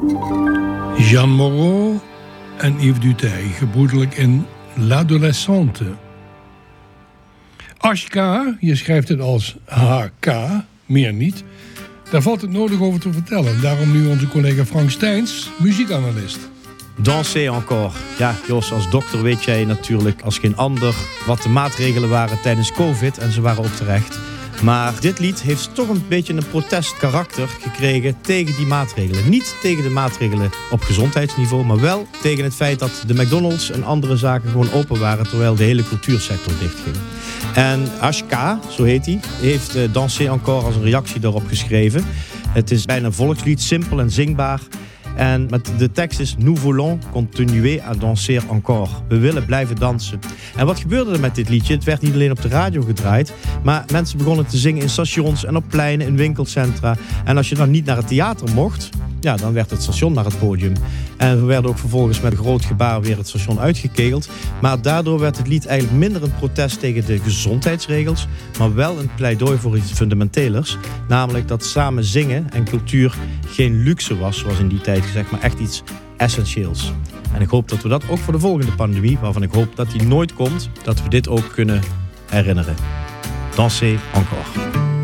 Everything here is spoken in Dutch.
Jeanne Moreau en Yves Duteil, gebroedelijk in L'Adolescente. Ashka, je schrijft het als HK, meer niet. Daar valt het nodig over te vertellen. Daarom nu onze collega Frank Steins, muziekanalist. Danser encore. Ja, Jos, als dokter weet jij natuurlijk als geen ander wat de maatregelen waren tijdens COVID. En ze waren ook terecht. Maar dit lied heeft toch een beetje een protestkarakter gekregen tegen die maatregelen. Niet tegen de maatregelen op gezondheidsniveau, maar wel tegen het feit dat de McDonald's en andere zaken gewoon open waren, terwijl de hele cultuursector dichtging. En Ashka, zo heet hij, heeft Danser encore als een reactie daarop geschreven. Het is bijna een volkslied, simpel en zingbaar. En de tekst is: Nous voulons continuer à danser encore. We willen blijven dansen. En wat gebeurde er met dit liedje? Het werd niet alleen op de radio gedraaid, maar mensen begonnen te zingen in stations en op pleinen, in winkelcentra. En als je dan niet naar het theater mocht, ja, dan werd het station naar het podium. En we werden ook vervolgens met een groot gebaar weer het station uitgekegeld. Maar daardoor werd het lied eigenlijk minder een protest tegen de gezondheidsregels, maar wel een pleidooi voor iets fundamentelers. Namelijk dat samen zingen en cultuur geen luxe was, zoals in die tijd gezegd, maar echt iets essentieels. En ik hoop dat we dat ook voor de volgende pandemie, waarvan ik hoop dat die nooit komt, dat we dit ook kunnen herinneren. Danser encore.